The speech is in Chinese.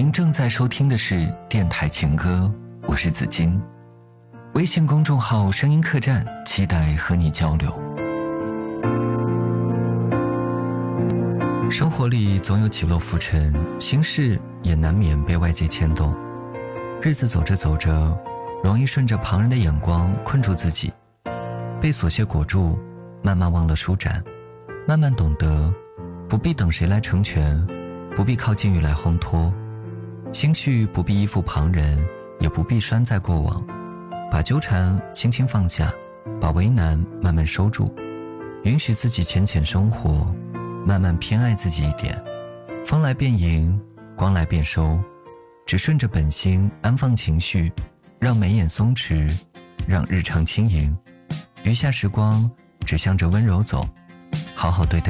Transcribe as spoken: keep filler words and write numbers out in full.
您正在收听的是电台情歌，我是子金。微信公众号声音客栈，期待和你交流。生活里总有起落浮沉，心事也难免被外界牵动。日子走着走着，容易顺着旁人的眼光困住自己，被琐屑裹住，慢慢忘了舒展，慢慢懂得不必等谁来成全，不必靠境遇来烘托，心绪不必依附旁人，也不必拴在过往，把纠缠轻轻放下，把为难慢慢收住，允许自己浅浅生活，慢慢偏爱自己一点。风来便迎，光来便收，只顺着本心安放情绪，让眉眼松弛，让日常轻盈。余下时光只向着温柔走，好好对待